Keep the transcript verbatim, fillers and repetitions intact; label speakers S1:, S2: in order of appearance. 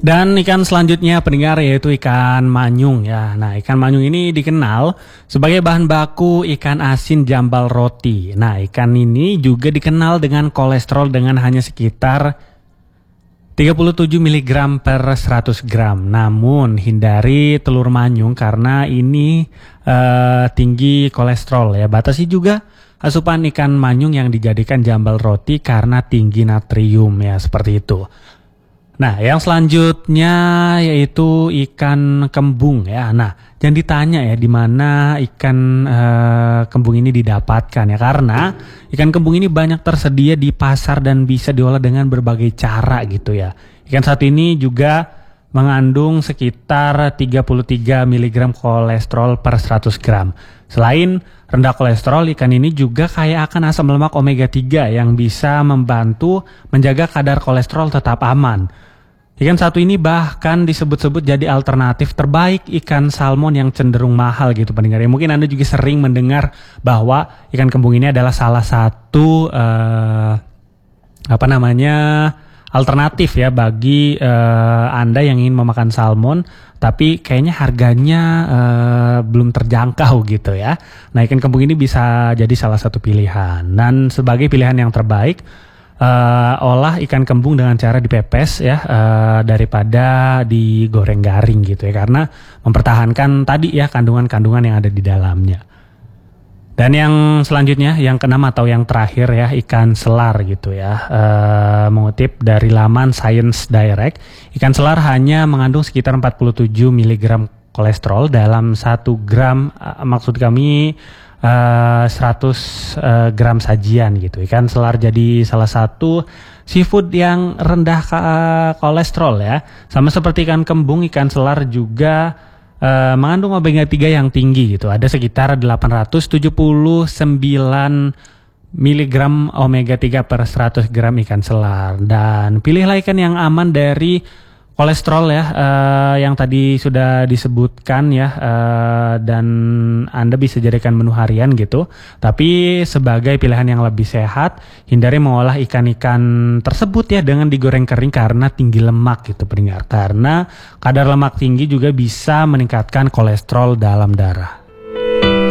S1: Dan ikan selanjutnya pendengar yaitu ikan manyung ya. Nah, ikan manyung ini dikenal sebagai bahan baku ikan asin jambal roti. Nah, ikan ini juga dikenal dengan kolesterol dengan hanya sekitar tiga puluh tujuh miligram per seratus gram. Namun hindari telur manyung karena ini uh, tinggi kolesterol ya. Batasi juga asupan ikan manyung yang dijadikan jambal roti karena tinggi natrium ya, seperti itu. Nah, yang selanjutnya yaitu ikan kembung ya. Nah, jangan ditanya ya di mana ikan uh, kembung ini didapatkan ya, karena ikan kembung ini banyak tersedia di pasar dan bisa diolah dengan berbagai cara gitu ya. Ikan satu ini juga mengandung sekitar tiga puluh tiga miligram kolesterol per seratus gram. Selain rendah kolesterol, ikan ini juga kaya akan asam lemak omega tiga yang bisa membantu menjaga kadar kolesterol tetap aman. Ikan satu ini bahkan disebut-sebut jadi alternatif terbaik ikan salmon yang cenderung mahal gitu pendengar. Ya, mungkin Anda juga sering mendengar bahwa ikan kembung ini adalah salah satu uh, apa namanya alternatif ya bagi uh, Anda yang ingin memakan salmon, tapi kayaknya harganya uh, belum terjangkau gitu ya. Nah, ikan kembung ini bisa jadi salah satu pilihan. Dan sebagai pilihan yang terbaik, Uh, olah ikan kembung dengan cara dipepes ya uh, daripada digoreng garing gitu ya, karena mempertahankan tadi ya kandungan-kandungan yang ada di dalamnya. Dan yang selanjutnya yang keenam atau yang terakhir ya, ikan selar gitu ya. Uh, mengutip dari laman Science Direct, ikan selar hanya mengandung sekitar empat puluh tujuh miligram kolesterol dalam satu gram, uh, maksud kami Uh, seratus uh, gram sajian gitu. Ikan selar jadi salah satu seafood yang rendah uh, kolesterol ya. Sama seperti ikan kembung, ikan selar juga uh, mengandung omega tiga yang tinggi gitu. Ada sekitar delapan ratus tujuh puluh sembilan miligram omega tiga per seratus gram ikan selar. Dan pilihlah ikan yang aman dari kolesterol ya, uh, yang tadi sudah disebutkan ya, uh, dan Anda bisa jadikan menu harian gitu. Tapi sebagai pilihan yang lebih sehat, hindari mengolah ikan-ikan tersebut ya dengan digoreng kering karena tinggi lemak gitu pendengar. Karena kadar lemak tinggi juga bisa meningkatkan kolesterol dalam darah.